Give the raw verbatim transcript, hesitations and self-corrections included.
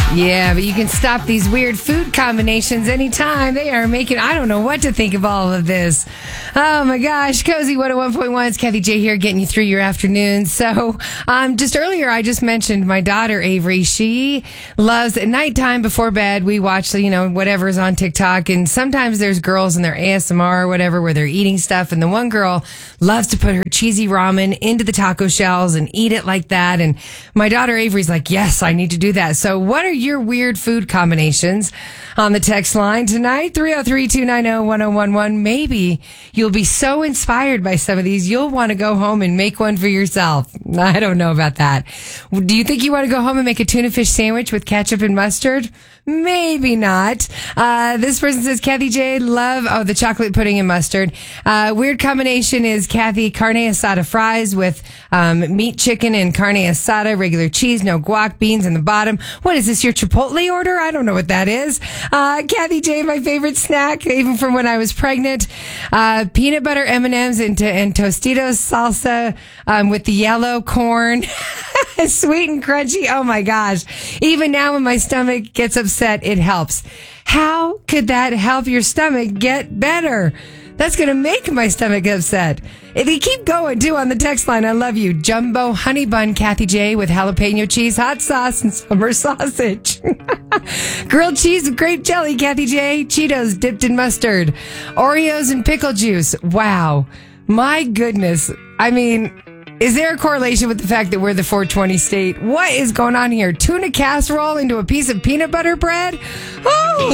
Yeah, but you can stop these weird food combinations anytime. They are making, I don't know what to think of all of this. Oh my gosh. Cozy one oh one point one. It's Kathy J here getting you through your afternoon. So, um, just earlier I just mentioned my daughter Avery. She loves at nighttime before bed. We watch, you know, whatever's on TikTok. And sometimes there's girls in their A S M R or whatever where they're eating stuff. And the one girl loves to put her cheesy ramen into the taco shells and eat it like that. And my daughter Avery's like, yes, I need to do that. So what are your weird food combinations on the text line tonight? three oh three, two nine oh, one oh one one. Maybe you'll be so inspired by some of these, you'll want to go home and make one for yourself. I don't know about that. Do you think you want to go home and make a tuna fish sandwich with ketchup and mustard? Maybe not. Uh, this person says, Kathy J, love, oh, the chocolate pudding and mustard. Uh, weird combination is Kathy, carne asada fries with um, meat, chicken, and carne asada, regular cheese, no guac, beans in the bottom. What is this, your Chipotle order? I don't know what that is. Uh, Kathy J, my favorite snack, even from when I was pregnant. Uh, peanut butter M and M's and, and Tostitos salsa um, with the yellow corn. Sweet and crunchy. Oh my gosh. Even now when my stomach gets upset, it helps. How could that help your stomach get better? That's going to make my stomach upset. If you keep going too on the text line, I love you. Jumbo honey bun, Kathy J, with jalapeno cheese, hot sauce, and summer sausage. Grilled cheese with grape jelly, Kathy J. Cheetos dipped in mustard. Oreos and pickle juice. Wow. My goodness. I mean, is there a correlation with the fact that we're the four twenty state? What is going on here? Tuna casserole into a piece of peanut butter bread? Oh!